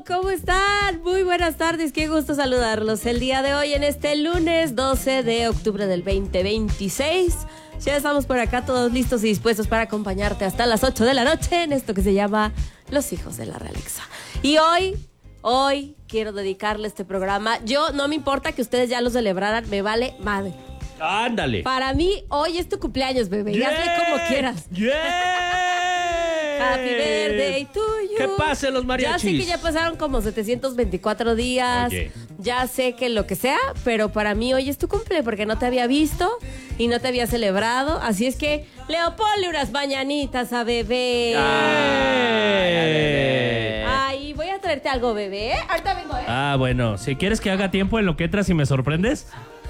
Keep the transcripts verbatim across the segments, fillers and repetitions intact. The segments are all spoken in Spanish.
Hello, ¿cómo están? Muy buenas tardes, qué gusto saludarlos el día de hoy en este lunes doce de octubre del veinte veintiséis. Ya estamos por acá todos listos y dispuestos para acompañarte hasta las ocho de la noche en esto que se llama Los Hijos de la Realixa. Y hoy, hoy quiero dedicarle este programa. Yo, no me importa que ustedes ya lo celebraran, me vale madre. Ándale. Para mí, hoy es tu cumpleaños, bebé. Yeah, y hazle como quieras. Yeah. Happy birthday to you. Que pasen los mariachis. Ya sé que ya pasaron como setecientos veinticuatro días. Oye. Ya sé que lo que sea, pero para mí hoy es tu cumple porque no te había visto y no te había celebrado. Así es que, Leo, ponle unas mañanitas a bebé. Ay, Ay, bebé. Ay, voy a traerte algo, bebé. Ahorita vengo, ¿eh? Ah, bueno. Si quieres que haga tiempo en lo que entras y me sorprendes.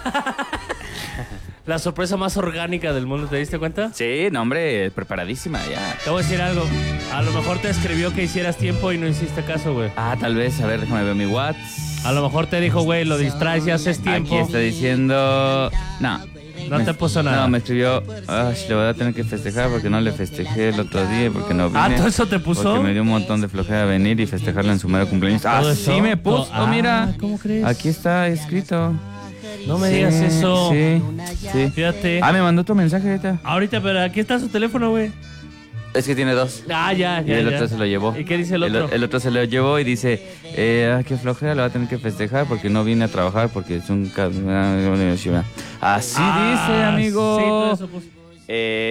La sorpresa más orgánica del mundo, ¿te diste cuenta? Sí, no, hombre, preparadísima ya. Te voy a decir algo. A lo mejor te escribió que hicieras tiempo y no hiciste caso, güey. Ah, tal vez, a ver, déjame ver mi WhatsApp. A lo mejor te dijo, güey, lo distraes y haces tiempo. Aquí está diciendo... No. No me, te puso nada. No, me escribió, ay, le voy a tener que festejar porque no le festejé el otro día, porque no vine. Ah, ¿todo eso te puso? Porque me dio un montón de flojera venir y festejarlo en su mero cumpleaños. Ah, eso? sí me puso, Ah, mira. ¿cómo crees? Aquí está escrito. No me Sí, digas eso. Sí, sí. Fíjate. Ah, me mandó tu mensaje ahorita. Ahorita, pero aquí está su teléfono, güey. Es que tiene dos. Ah, ya, ya, Y el ya. otro se lo llevó. ¿Y qué dice el otro? El, el otro se lo llevó y dice, eh, ah, qué flojera, lo va a tener que festejar porque no vine a trabajar porque es un... ca- Así Ah, dice, amigo. Sí, todo eso, pues. Eh,